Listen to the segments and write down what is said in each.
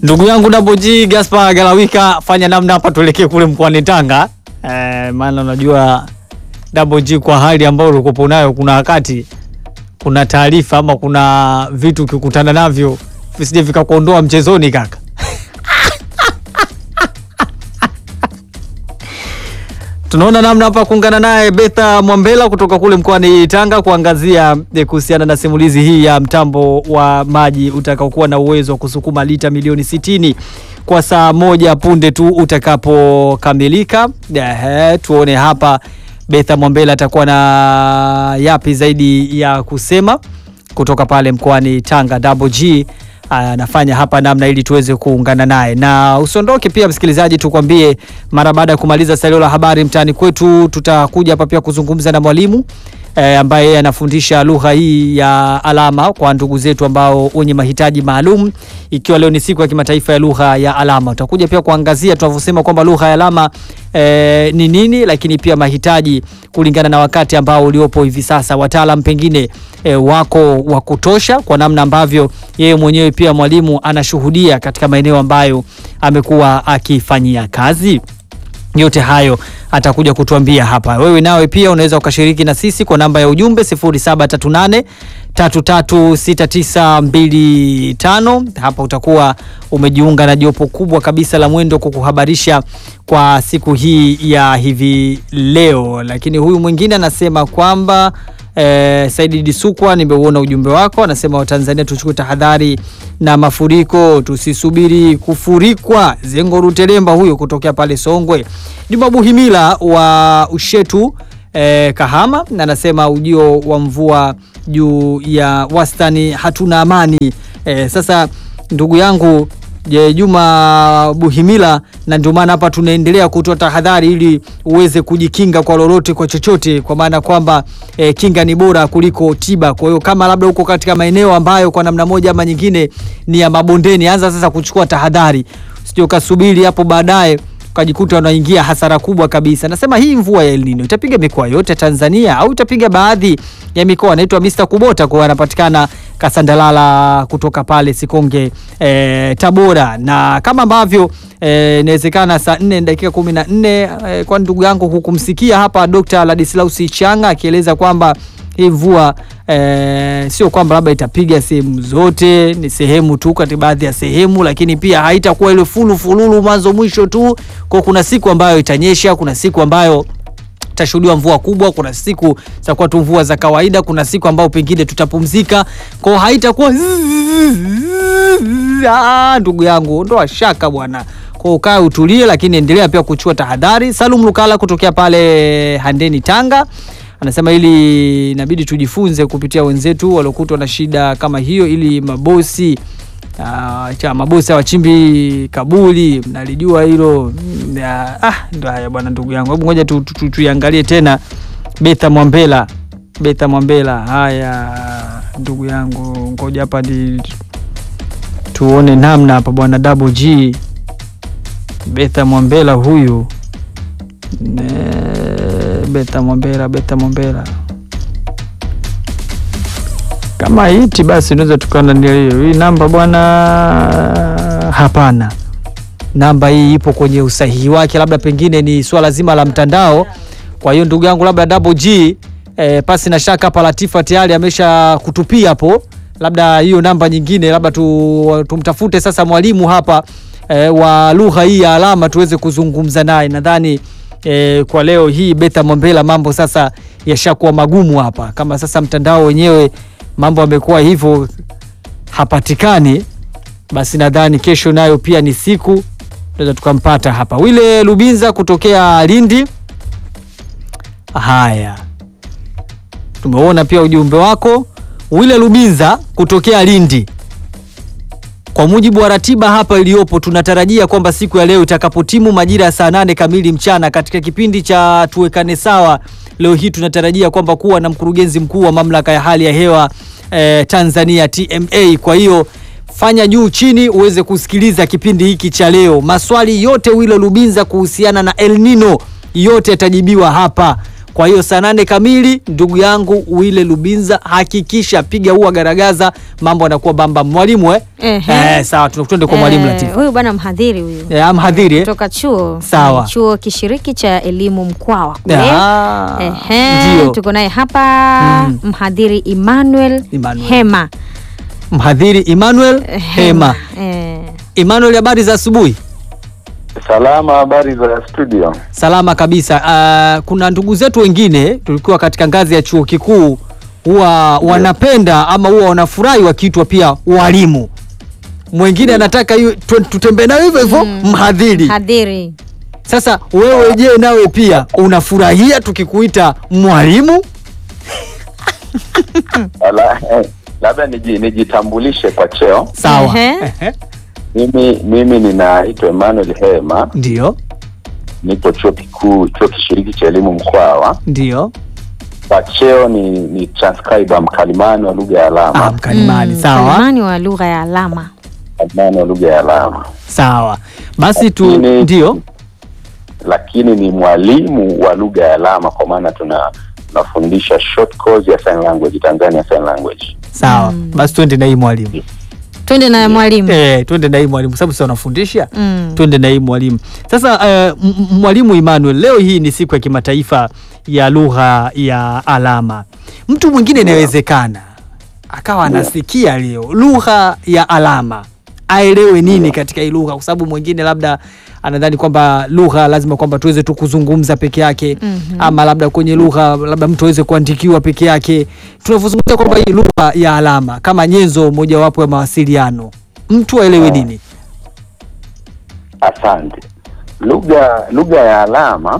Ndugu yangu Double G Gaspar Galawika, fanya namna hapa tuelekee kule mkoani Tanga. Maana unajua Double G kwa hali ambayo uko nayo, kuna wakati kuna taarifa ama kuna vitu ukikutana navyo visije vikakuondoa mchezoni kaka. Tunaona namna hapa kuungana naye Betha Mwambela kutoka kule mkoani Tanga kuangazia kuhusiana na simulizi hii ya mtambo wa maji utakaokuwa na uwezo wa kusukuma lita milioni 60 kwa saa moja punde tu utakapokamilika. Tuone hapa Betha Mwambela atakuwa na yapi zaidi ya kusema kutoka pale mkoani Tanga. Double G anafanya hapa namna ili tuweze kuungana naye. Na usiondoke pia msikilizaji, tukwambie mara baada ya kumaliza salio la habari mtaani kwetu tutakuja hapa pia kuzungumza na mwalimu ambaye anafundisha lugha hii ya alama kwa ndugu zetu ambao wenye mahitaji maalum, ikiwa leo ni siku ya kimataifa ya lugha ya alama. Tutakuja pia kuangazia tunavyosema kwamba lugha ya alama ni nini, lakini pia mahitaji kulingana na wakati ambao uliopo hivi sasa. Wataalamu pengine wako wa kutosha kwa namna ambavyo yeye mwenyewe pia mwalimu anashuhudia katika maeneo ambayo amekuwa akifanyia kazi. Yote hayo atakuja kutuambia hapa. Wewe nawe pia unaweza ukashiriki na sisi kwa namba ya ujumbe 0738 336925. Hapa utakuwa umejiunga na jopo kubwa kabisa la Mwendo kukuhabarisha kwa siku hii ya hivi leo. Lakini huyu mwingine anasema kwamba Saidi Disukwa, nimeuona ujumbe wako, anasema Watanzania tuchukue tahadhari na mafuriko, tusisubiri kufurikwa. Zengo Rutelemba huyo kutokea pale Songwe. Juma Buhimila wa Ushetu Kahama anasema ujio wa mvua juu ya wastani hatuna amani. Sasa ndugu yangu Juma Buhimila, na ndio maana hapa tunaendelea kutoa tahadhari ili uweze kujikinga kwa lolote kwa chochote, kwa maana kwamba kinga ni bora kuliko tiba. Kwa hiyo kama labda uko katika maeneo ambayo kwa namna moja ama nyingine ni ya mabondeni, anza sasa kuchukua tahadhari, usije ukasubiri hapo baadaye ukajikuta unaingia hasara kubwa kabisa. Nasema hii mvua ya El Nino itapiga mikoa yote Tanzania au itapiga baadhi ya mikoa? Anaitwa Mr. Kubota, kwa anapatikana Kasandalala kutoka pale Sikonge Tabora. Na kama ambavyo inawezekana saa 4:14 kwa ndugu yangu hukumsikia hapa Dr. Ladislausi Changa akieleza kwamba hii mvua sio kwamba labda itapiga sehemu zote, ni sehemu tu katika baadhi ya sehemu, lakini pia haitakuwa ile fululu mwanzo mwisho tu. Kwa kuna siku ambayo itanyesha, kuna siku ambayo tashuhudiwa mvua kubwa, kuna siku zitakuwa tu mvua za kawaida, kuna siku ambayo pengine tutapumzika. Kwa haitakuwa ndugu yangu, ndo shaka bwana. Kwa ukae utulie, lakini endelea pia kuchukua tahadhari. Salum Lukala kutokea pale Handeni Tanga anasema ili inabidi tujifunze kupitia wenzetu walokutwa na shida kama hiyo, ili mabosi mabosi hawachimbi kaburi, mnalijua hilo. Ndio haya bwana ndugu yangu. Hebu ngoja tuiangalie tena Betha Mwambela. Haya ndugu yangu, ngoja hapa tuone namna hapa bwana Double G Betha Mwambela huyu. Betha Mwambela kama hiti basi unaweza tukana hiyo hii namba bwana. Hapana, namba hii ipo kwenye usahihi wake, labda pengine ni swala zima la mtandao. Kwa hiyo ndugu yangu labda Double G pasi na shaka hapa Latifa tayari amesha kutupia hapo, labda hiyo namba nyingine labda tumtafute sasa mwalimu hapa wa lugha hii ya alama tuweze kuzungumza naye. Nadhani kwa leo hii Betha Mwambela mambo sasa yashakuwa magumu hapa, kama sasa mtandao wenyewe mambo yamekuwa hivyo hapatikani, basi nadhani kesho nayo pia ni siku tunaweza tukampata hapa. Wile Lubinza kutokea Lindi. Haya, tumeona pia ujumbe wako Wile Lubinza kutokea Lindi. Kwa mujibu wa ratiba hapa iliyopo, tunatarajia kwamba siku ya leo itakapotimu majira ya saa 8 kamili mchana katika kipindi cha Tuwekane Sawa, leo hii tunatarajia kwamba kuwa na mkurugenzi mkuu wa mamlaka ya hali ya hewa Tanzania TMA. Kwa hiyo fanya juu chini uweze kusikiliza kipindi hiki cha leo. Maswali yote Wile Lubinza kuhusiana na El Nino yote yatajibiwa hapa. Kwa hiyo saa 8 kamili ndugu yangu Wile Lubinza, hakikisha piga ua garagaza, mambo yanakuwa bamba. Mwalimu sawa, tunatende kwa mwalimu Latifa. Huyu bwana mhadhiri huyu. Mhadhiri kutoka chuo. Sawa. Chuo kishiriki cha elimu Mkwawa kule. Ndio. Tuko naye hapa mhadhiri Emmanuel Hema. Mhadhiri Emmanuel Hema. Emmanuel, habari za asubuhi? Salama, habari za studio? Salama kabisa. Kuna ndugu zetu wengine tulikuwa katika ngazi ya chuo kikuu huwa wanapenda ama huwa wanafurahi wakiitwa pia walimu. Mwingine anataka tutembee nayo hivyo hivyo mhadhiri. Sasa wewe je, nawe pia unafurahia tukikuita mwalimu? Labda nijitambulishe kwa cheo. Sawa. Mimi ninaitwa Emmanuel Hema. Ndio. Nipo chuo kishiriki cha elimu Mkwawa. Ndio. Kwa cheo ni transcriber, mkalimani wa lugha ya alama. Mkalimani, sawa. Mkalimani wa lugha ya alama. Mkalimani wa lugha ya alama. Sawa. Basi ndio. Lakini ni mwalimu wa lugha ya alama, kwa maana tunafundisha short course ya sign language, Tanzania sign language. Sawa. Basi twende na hii mwalimu. Twende na mwalimu. Twende na hii mwalimu sababu sasa unafundisha. Twende na hii mwalimu. Sasa mwalimu Emmanuel, leo hii ni siku ya kimataifa ya lugha ya alama. Mtu mwingine inawezekana akawa anasikia leo lugha ya alama, aelewe nini katika hii lugha, kwa sababu mwingine labda anadhani kwamba lugha lazima kwamba tuweze tu kuzungumza peke yake, ama labda kwenye lugha labda mtu aweze kuandikiwa peke yake. Tunazungumzia kwamba hii lugha ya alama kama nyenzo mojawapo ya mawasiliano, mtu aelewe nini? Asante. Lugha ya alama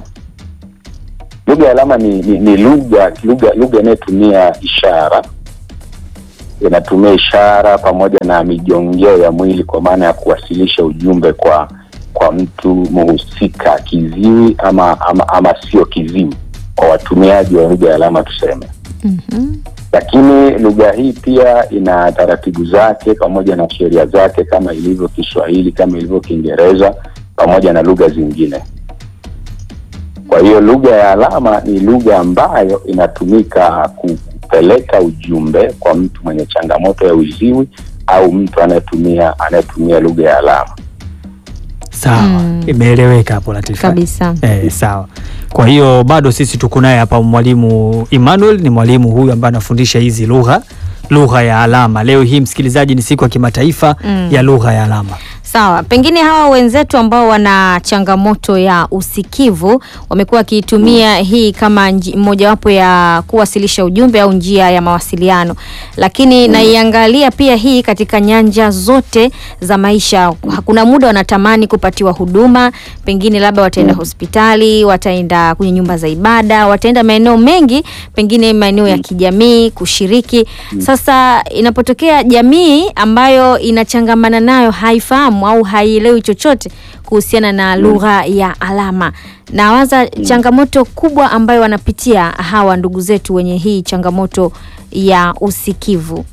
ni lugha inayotumia ishara. Inatumia ishara pamoja na mijongeo ya mwili, kwa maana ya kuwasilisha ujumbe kwa mtu muhusika, kiziwi ama sio kiziwi, kwa watumiaji wa lugha ya alama tuseme. Lakini lugha hii pia ina taratibu zake pamoja na sheria zake, kama ilivyo Kiswahili, kama ilivyo Kiingereza pamoja na lugha zingine. Kwa hiyo lugha ya alama ni lugha ambayo inatumika kupeleka ujumbe kwa mtu mwenye changamoto ya uziwi au mtu anayetumia lugha ya alama. Sawa. Imeeleweka hapo Latifa kabisa. Sawa. Kwa hiyo bado sisi tuko naye hapa mwalimu Emmanuel, ni mwalimu huyu ambaye anafundisha hizi lugha ya alama. Leo hii msikilizaji, ni siku ya kimataifa ya lugha ya alama. Sawa, pengine hawa wenzetu ambao wana changamoto ya usikivu wamekuwa wakitumia hii kama mojawapo ya kuwasilisha ujumbe au njia ya mawasiliano, lakini naiangalia pia hii katika nyanja zote za maisha. Hakuna muda wanatamani kupatiwa huduma, pengine labda wataenda hospitali, wataenda kwenye nyumba za ibada, wataenda maeneo mengi, pengine maeneo ya kijamii kushiriki. Sasa inapotokea jamii ambayo inachangamana nayo haifahamu au haielewi chochote kuhusiana na lugha ya alama, na waza changamoto kubwa ambayo wanapitia hawa ndugu zetu wenye hii changamoto ya usikivu.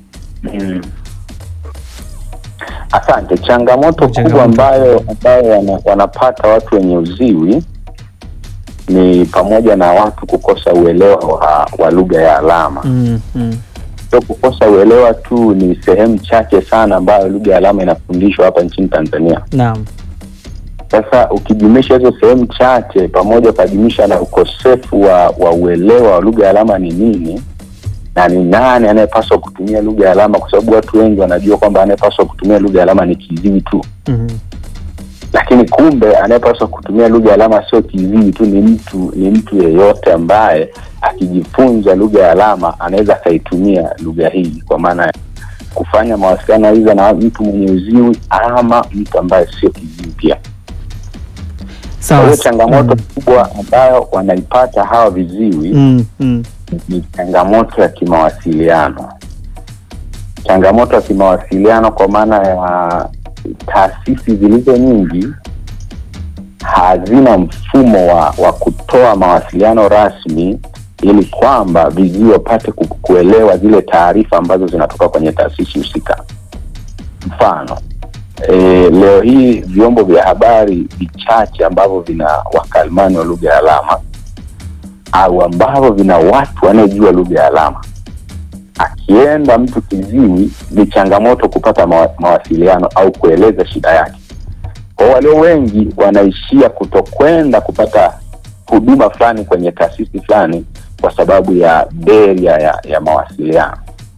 Asante. Changamoto kubwa ambayo wanapata watu wenye uziwi ni pamoja na watu kukosa uelewa wa lugha ya alama. So kukosa uelewa tu ni sehemu chache sana ambayo lugha ya alama inafundishwa hapa nchini Tanzania. Naam. Sasa ukijumuisha hizo sehemu chache pamoja ukajumuisha na ukosefu wa uelewa wa lugha ya alama ni nini na ni nani anayepaswa kutumia lugha ya alama, kwa sababu watu wengi wanajua kwamba anayepaswa kutumia lugha ya alama ni kiziwi tu. Lakini kumbe anayepaswa kutumia lugha ya alama sio kiziwi tu, ni mtu yeyote ambaye akijifunza lugha ya alama anaweza kaitumia lugha hii, kwa maana kufanya mawasiliano aidha na mtu mwenye uziwi ama mtu ambaye sio kiziwi pia. Sawa. Changamoto kubwa ambayo wanaipata hawa viziwi ni changamoto ya kimawasiliano. Changamoto ya kimawasiliano kwa maana ya taasisi zilizo nyingi hazina mfumo wa kutoa mawasiliano rasmi ili kwamba viziwi wapate kuelewa zile taarifa ambazo zinatoka kwenye taasisi husika. Mfano, leo hii vyombo vya habari vichache ambavyo vina wakalimani wa lugha ya alama au ambavyo vina watu wanaojua lugha ya alama. Akienda mtu kiziwi, ni changamoto kupata mawasiliano au kueleza shida yake. Kwa walio wengi wanaishia kutokwenda kupata huduma fulani kwenye taasisi fulani kwa sababu ya beria ya mawasiliano.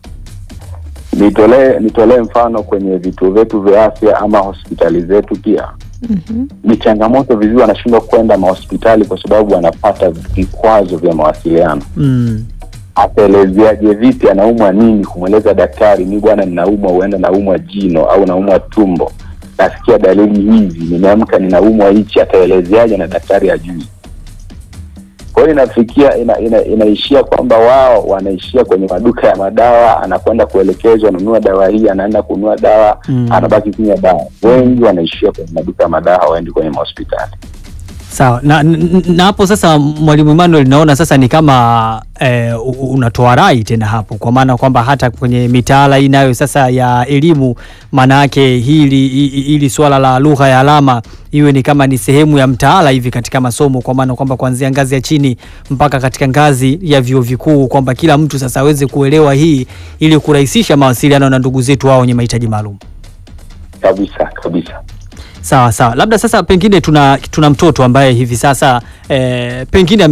Nitolee mfano kwenye vituo vyetu vya afya ama hospitali zetu pia. Ni changamoto viziwi wanashindwa kwenda mahospitali kwa sababu wanapata vikwazo vya mawasiliano. Ataelezeaje vipi anaumwa nini kumweleza daktari, ni bwana ninaumwa, huenda naumwa jino au naumwa tumbo, nasikia dalili hizi, nimeamka ninaumwa hichi, ataelezeaje na daktari ajui? Kwa hiyo inafikia inaishia kwamba wao wanaishia kwenye maduka ya madawa, anakwenda kuelekezwa nunua dawa hii, anaenda kununua dawa, anabaki kunywa dawa. Wengi wanaishia kwenye maduka ya madawa, hawaendi kwenye hospitali. Sawa. Na hapo sasa, Mwalimu Emmanuel, naona sasa ni kama unatoa rai tena hapo, kwa maana kwamba hata kwenye mitaala hii nayo sasa ya elimu, maana yake hili swala la lugha ya alama iwe ni kama ni sehemu ya mtaala hivi katika masomo, kwa maana kwamba kuanzia ngazi ya chini mpaka katika ngazi ya vyuo vikuu, kwamba kila mtu sasa aweze kuelewa hii ili kurahisisha mawasiliano na ndugu zetu wao wenye mahitaji maalum. Kabisa. Sawa. Labda sasa pengine tuna mtoto ambaye hivi sasa pengine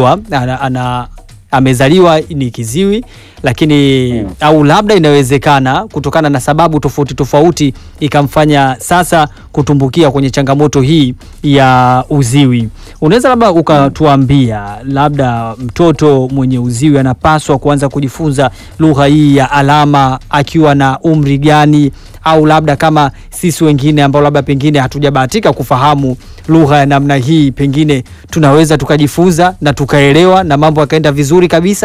amezaliwa ni kiziwi, lakini au labda inawezekana kutokana na sababu tofauti ikamfanya sasa kutumbukia kwenye changamoto hii ya uziwi. Unaweza labda ukatuambia labda mtoto mwenye uziwi anapaswa kuanza kujifunza lugha hii ya alama akiwa na umri gani, au labda kama sisi wengine ambao labda pengine hatujabahatika kufahamu lugha ya namna hii, pengine tunaweza tukajifunza na tukaelewa na mambo yakaenda vizuri kabisa?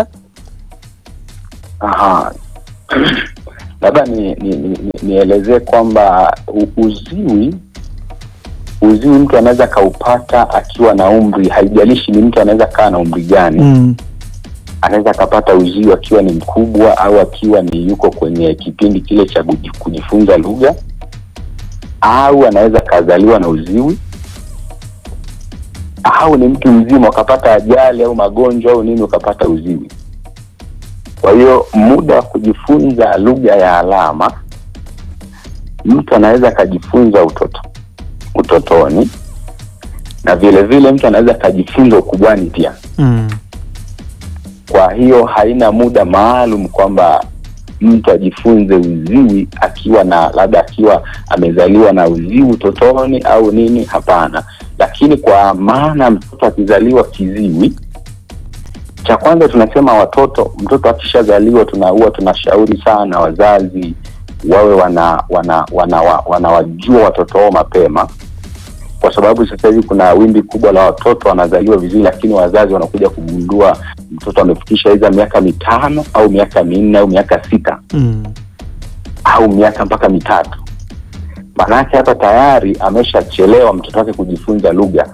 Labda nielezee kwamba uziwi mtu anaweza kaupata akiwa na umri, haijalishi ni mtu anaweza kaa na umri gani. Anaweza kapata uziwi akiwa ni mkubwa au akiwa ni yuko kwenye kipindi kile cha kujifunza lugha, au anaweza kazaliwa na uziwi, au ni mtu mzima ukapata ajali au magonjwa au nini ukapata uziwi. Kwa hiyo muda wa kujifunza lugha ya alama, mtu anaweza kajifunza utotoni, na vile vile mtu anaweza kajifunza ukubwani pia. Kwa hiyo haina muda maalum kwamba mtu ajifunze uziwi akiwa na labda akiwa amezaliwa na uziwi utotoni au nini, hapana. Lakini kwa maana mtoto akizaliwa kiziwi, cha kwanza tunasema mtoto akishazaliwa tunashauri sana wazazi wawe wanawajua watoto wao mapema, kwa sababu sasa hivi kuna wimbi kubwa la watoto wanazaliwa vizuri, lakini wazazi wanakuja kugundua mtoto amefikisha hizo miaka 5 au miaka 4 au miaka 6 au miaka mpaka 3. Maanake hapa tayari ameshachelewa mtoto wake kujifunza lugha.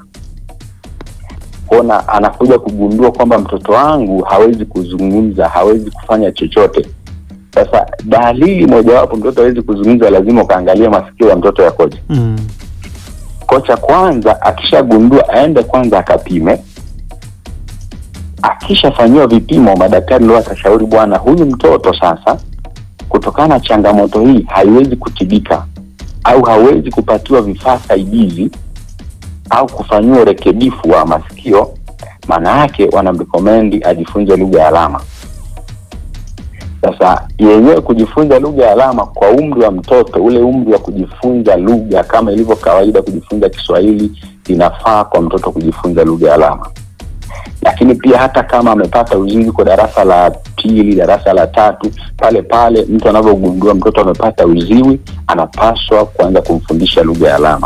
Kuna anakuja kugundua kwamba mtoto wangu hawezi kuzungumza, hawezi kufanya chochote. Sasa dalili mojawapo mtoto hawezi kuzungumza, lazima ukaangalia masikio ya mtoto yakoje. Kocha kwanza akishagundua aende kwanza akapime. Akishafanywa vipimo, madaktari ndio watashauri, bwana, huyu mtoto sasa kutokana na changamoto hii haiwezi kutibika au hawezi kupatiwa vifaa saidizi au kufanyiwa rekebifu wa masikio, maana yake wanamrecommend ajifunze lugha ya alama. Sasa yenyewe kujifunza lugha ya alama kwa umri wa mtoto, ule umri wa kujifunza lugha kama ilivyo kawaida kujifunza Kiswahili, inafaa kwa mtoto kujifunza lugha ya alama. Lakini pia hata kama amepata uziwi kwa darasa la 2, darasa la 3, pale mtu anapogundua mtoto amepata uziwi, anapaswa kuanza kumfundisha lugha ya alama.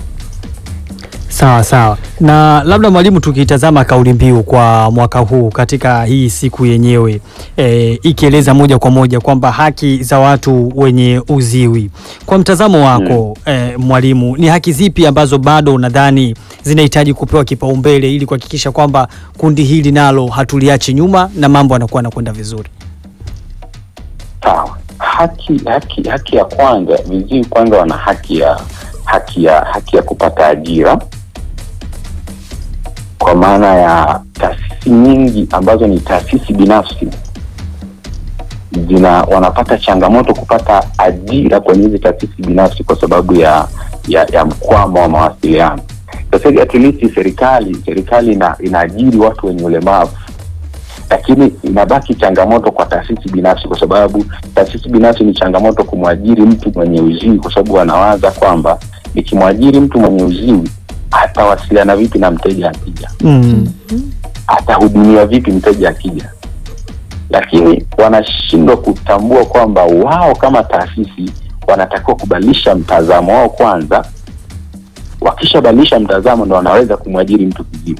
Sawa. Na labda mwalimu, tukitazama kauli mbiu kwa mwaka huu katika hii siku yenyewe, ikieleza moja kwa moja kwamba haki za watu wenye uziwi, kwa mtazamo wako mwalimu, ni haki zipi ambazo bado unadhani zinahitaji kupewa kipaumbele ili kuhakikisha kwamba kundi hili nalo hatuliachi nyuma na mambo yanakuwa yanakwenda vizuri? Sawa. Haki ya kwanza, viziwi kwanza wana haki ya kupata ajira, kwa maana ya taasisi taasisi nyingi ambazo ni taasisi binafsi wanapata changamoto kupata ajira kwenye hizi taasisi binafsi kwa sababu ya mkwamo wa mawasiliano. Sasa at least serikali inaajiri watu wenye ulemavu, lakini inabaki changamoto kwa taasisi binafsi, kwa sababu taasisi binafsi ni changamoto kumwajiri mtu mwenye uziwi, kwa sababu wanawaza kwamba nikimwajiri mtu mwenye uziwi atawasiliana vipi na mteja akija, atahudumia vipi mteja akija. Lakini wanashindwa kutambua kwamba wao kama taasisi wanatakiwa kubadilisha mtazamo wao kwanza. Wakishabadilisha mtazamo ndo wanaweza kumwajiri mtu kiziwi.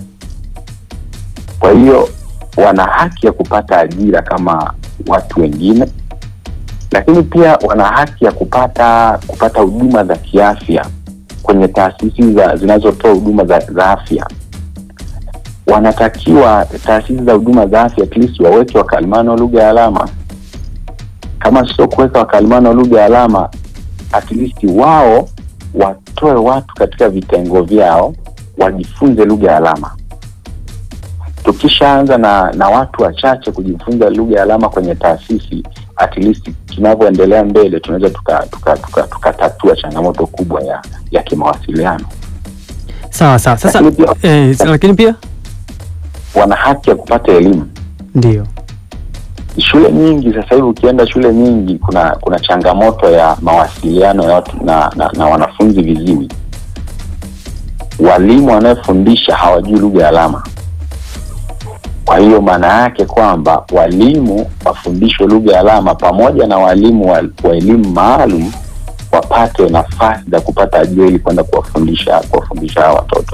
Kwa hiyo wana haki ya kupata ajira kama watu wengine, lakini pia wana haki ya kupata huduma za kiafya kwenye taasisi zinazotoa huduma za afya. Wanatakiwa taasisi za huduma za afya at least waweke wakalimani wa lugha ya alama. Kama sio kuweka wakalimani wa lugha ya alama, at least wao watoe watu katika vitengo vyao wajifunze lugha ya alama. Tukishaanza na watu wachache kujifunza lugha ya alama kwenye taasisi, at least tunavyoendelea mbele tunaweza tukatatua changamoto kubwa ya kimawasiliano. Sawa. Sasa lakini pia wana haki ya kupata elimu. Ndio. Shule nyingi sasa hivi ukienda shule nyingi kuna changamoto ya mawasiliano ya watu na wanafunzi viziwi. Walimu wanayofundisha hawajui lugha ya alama. Kwa hiyo maana yake kwamba walimu wafundishwe lugha ya alama pamoja na walimu wa elimu maalum wapate nafasi za kupata ajira ili kwenda kuwafundisha watoto.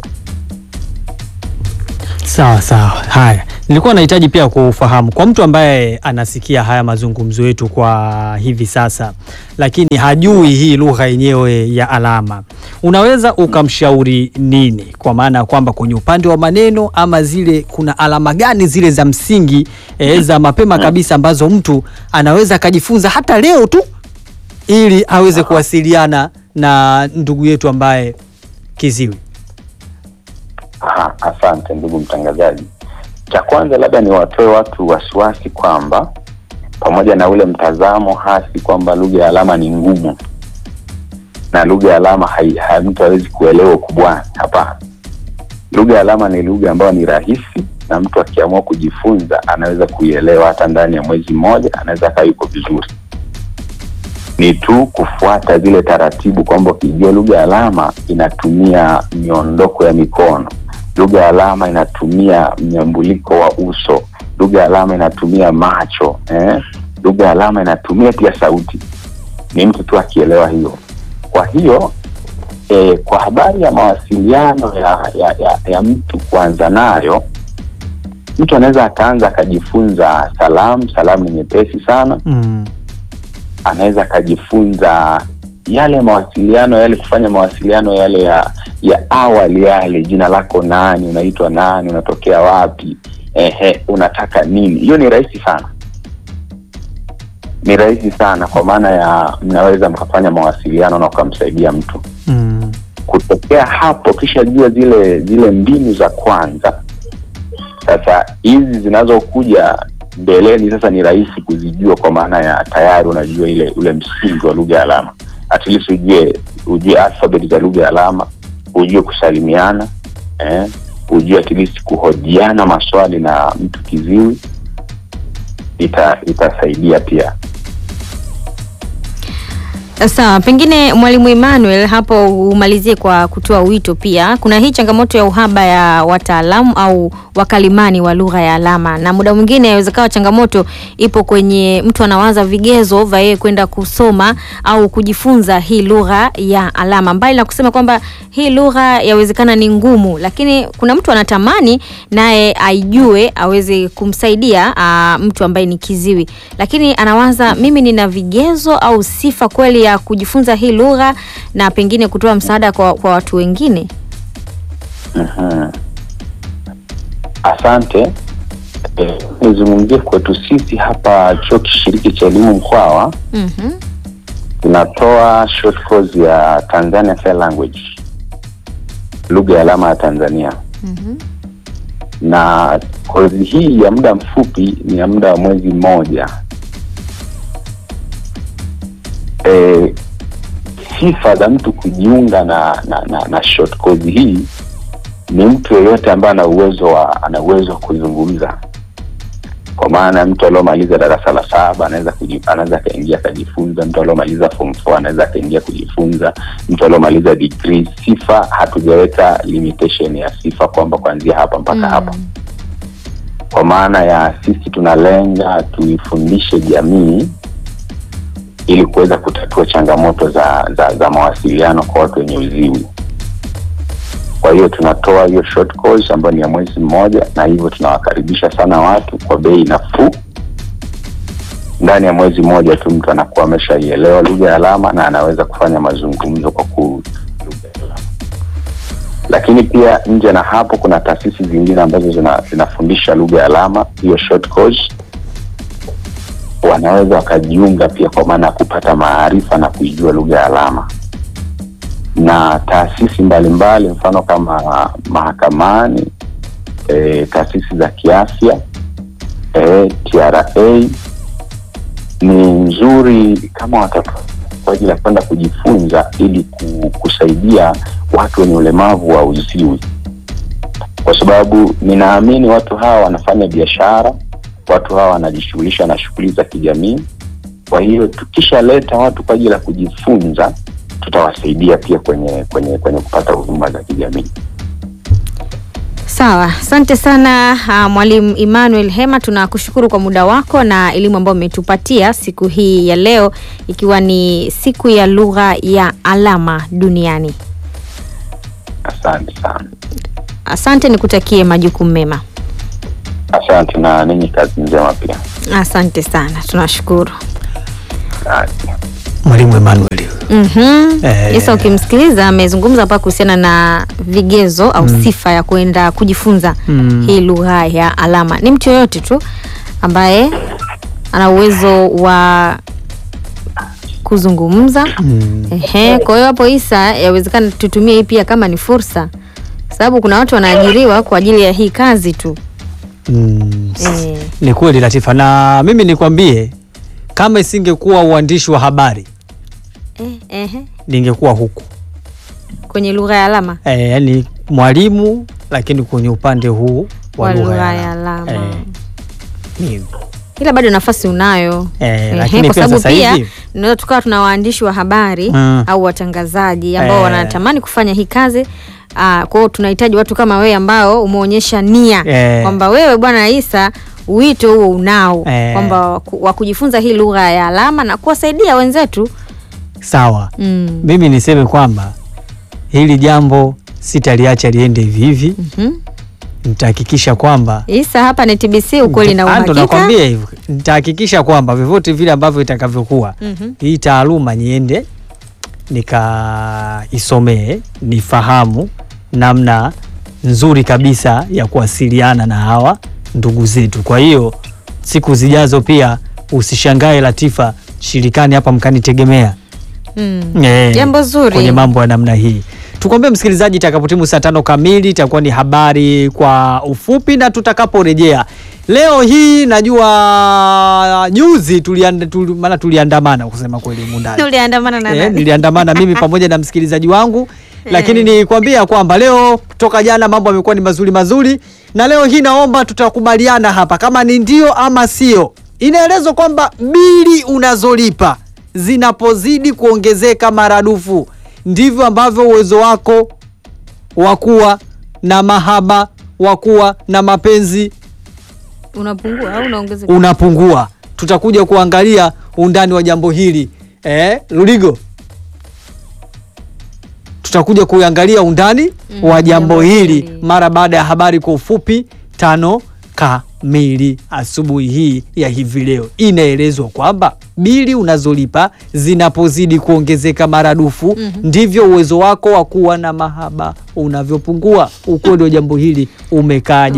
Sawa. Haya, nilikuwa nahitaji pia kufahamu kwa mtu ambaye anasikia haya mazungumzo yetu kwa hivi sasa, lakini hajui hii lugha yenyewe ya alama, unaweza ukamshauri nini? Kwa maana ya kwamba kwenye upande wa maneno ama kuna alama gani zile za msingi za mapema kabisa ambazo mtu anaweza akajifunza hata leo tu ili aweze kuwasiliana na ndugu yetu ambaye kiziwi? Asante ndugu mtangazaji. Cha kwanza labda ni watoe watu wasiwasi kwamba pamoja na ule mtazamo hasi kwamba lugha ya alama ni ngumu na lugha ya alama mtu hawezi kuelewa kubwa. Hapana. Lugha ya alama ni lugha ambayo ni rahisi na mtu akiamua kujifunza anaweza kuielewa hata ndani ya mwezi mmoja, anaweza kaa yuko vizuri. Ni tu kufuata zile taratibu kwamba ukijua lugha ya alama inatumia miondoko ya mikono. Lugha ya alama inatumia mnyambuliko wa uso. Lugha ya alama inatumia macho. Lugha ya alama inatumia pia sauti. Ni mtu tu akielewa hiyo. Kwa hiyo kwa habari ya mawasiliano ya mtu kuanza nayo, mtu anaweza akaanza akajifunza salamu ni nyepesi sana. Anaweza akajifunza yale mawasiliano yale, kufanya mawasiliano yale ya awali, jina lako nani, unaitwa nani, unatokea wapi, unataka nini. Hiyo ni rahisi sana. Ni rahisi sana kwa maana ya mnaweza mkafanya mawasiliano na kumsaidia mtu. Kutokea hapo kisha jua zile mbinu za kwanza. Sasa hizi zinazokuja mbeleni sasa ni rahisi kuzijua kwa maana ya tayari unajua ule msingi wa lugha ya alama. At least ujue alphabet za lugha ya alama, ujue kusalimiana, ujue at least kuhojiana maswali na mtu kiziwi. Itasaidia pia. Sawa, pengine Mwalimu Emmanuel hapo umalizie kwa kutoa wito pia. Kuna hii changamoto ya uhaba ya wataalamu au wakalimani wa lugha ya alama, na muda mwingine inawezekana changamoto ipo kwenye mtu anawaza vigezo vya yeye kwenda kusoma au kujifunza hii lugha ya alama. Mbali na kusema kwamba hii lugha yawezekana ni ngumu, lakini kuna mtu anatamani naye aijue aweze kumsaidia mtu ambaye ni kiziwi, lakini anawaza mimi nina vigezo au sifa kweli ya kujifunza hii lugha na pengine kutoa msaada kwa watu wengine. Asante. Nizungumzie kwetu sisi hapa Chuo Kishiriki cha Elimu Mkwawa. Tunatoa short course ya Tanzania Sign Language, lugha ya alama ya Tanzania. na kozi hii ya muda mfupi ni ya muda wa mwezi mmoja. Sifa za mtu kujiunga na short course hii ni mtu yeyote ambaye ana uwezo wa kuzungumza. Kwa maana mtu aliyomaliza darasa la 7 anaweza kaingia kujifunza, mtu aliyomaliza form 4 anaweza kaingia kujifunza, mtu aliyomaliza degree. Sifa hatujaweka limitation ya sifa kwamba kuanzia hapa mpaka hapa. Kwa maana ya sisi tunalenga tuifundishe jamii ili kuweza kutatua changamoto za mawasiliano kwa watu wenye uziwi. Kwa hiyo tunatoa hiyo short course ambayo ni ya mwezi mmoja, na hivyo tunawakaribisha sana watu kwa bei nafuu. Ndani ya mwezi mmoja tu mtu anakuwa ameshaielewa lugha ya alama na anaweza kufanya mazungumzo kwa lugha ya alama. Lakini pia nje na hapo kuna taasisi zingine ambazo zinafundisha lugha ya alama. Hiyo short course wanaweza wakajiunga pia, kwa maana kupata maarifa na kuijua lugha ya alama. Na taasisi mbalimbali mfano kama mahakamani, taasisi za kiafya, TRA ni nzuri kama watoto kwa ajili ya kwenda kujifunza ili kusaidia watu wenye ulemavu wa uziwi, kwa sababu ninaamini watu hawa wanafanya biashara, watu hawa wanajishughulisha na shughuli za kijamii. Kwa hiyo tukishaleta watu kwa ajili ya kujifunza, tutawasaidia pia kwenye kupata huduma za kijamii. Sawa, asante sana Mwalimu Emmanuel Hema, tunakushukuru kwa muda wako na elimu ambayo umetupatia siku hii ya leo, ikiwa ni siku ya lugha ya alama duniani. Asante sana. Asante, nikutakie majukumu mema. Asante na ninyi kazi njema pia. Asante sana, tunashukuru. Mwalimu Emmanuel. Sasa ukimsikiliza amezungumza hapa kuhusiana na vigezo au sifa ya kwenda kujifunza hii lugha ya alama. Ni mtu yoyote tu ambaye ana uwezo wa kuzungumza. Kwa hiyo hapo Isa, yawezekana tutumie hii pia kama ni fursa, sababu kuna watu wanaajiriwa kwa ajili ya hii kazi tu. Ni kweli Latifa, na mimi nikwambie kama isingekuwa uandishi wa habari ningekuwa huku kwenye lugha ya alama. Yani mwalimu, lakini kwenye upande huu wa lugha ya alama. Ila bado nafasi unayo. Lakini kwa sababu pia tunaweza tukawa tuna waandishi wa habari au watangazaji ambao wanatamani kufanya hii kazi. Kwa hiyo tunahitaji watu kama wewe ambao umeonyesha nia kwamba wewe Bwana Isa wito huo unao kwamba wa kujifunza hii lugha ya alama na kuwasaidia wenzetu. Sawa. Mimi niseme kwamba hili jambo sitaliacha liende hivi hivi. Nitahakikisha kwamba Isa hapa ni TBC ukweli na uhakika. Nakwambia hivyo. Nitahakikisha kwamba vyovyote vile ambavyo itakavyokuwa hii taaluma niende nikaisomee, nifahamu namna nzuri kabisa ya kuwasiliana na hawa ndugu zetu. Kwa hiyo siku zijazo pia usishangae Latifa, shirikani hapa mkanitegemea. Jambo zuri kwenye mambo ya namna hii. Tukwambie msikilizaji, itakapotimu saa 5 kamili itakuwa ni habari kwa ufupi, na tutakaporejea leo hii, najua juzi tuliandamana kusema kweli mundani. Tuliandamana na nani? Niliandamana mimi pamoja na msikilizaji wangu. Lakini nikwambia kwamba leo kutoka jana mambo yamekuwa ni mazuri, na leo hii naomba tutakubaliana hapa kama ni ndio ama sio. Inaelezwa kwamba bili unazolipa zinapozidi kuongezeka maradufu, ndivyo ambavyo uwezo wako wa kuwa na mahaba, wa kuwa na mapenzi unapungua au unaongezeka? Unapungua. Tutakuja kuangalia undani wa jambo hili. Ludigo, tutakuja kuangalia undani wa jambo hili mara baada ya habari kwa ufupi 5 kamili asubuhi hii ya hivi leo. Inaelezwa kwamba bili unazolipa zinapozidi kuongezeka maradufu, ndivyo uwezo wako wa kuwa na mahaba unavyopungua. Ukweli wa jambo hili umekaaje?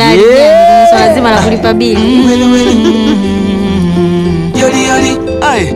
Lazima na kulipa bili.